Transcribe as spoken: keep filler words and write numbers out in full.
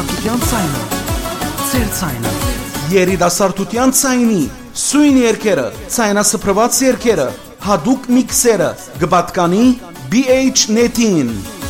երիտասարդության ցայնը, ծեր ցայնը, երիտասարդության ցայնի, սույն երկերը, ցայնասփռված երկերը, հadoop միքսերը, գբատկանի B H Net-ին